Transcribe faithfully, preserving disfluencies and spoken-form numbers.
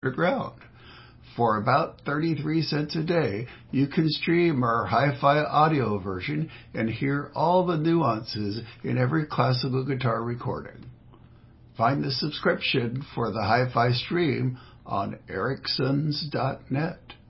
round. For about thirty-three cents a day, you can stream our hi-fi audio version and hear all the nuances in every classical guitar recording. Find the subscription for the hi-fi stream on Ericsons dot net.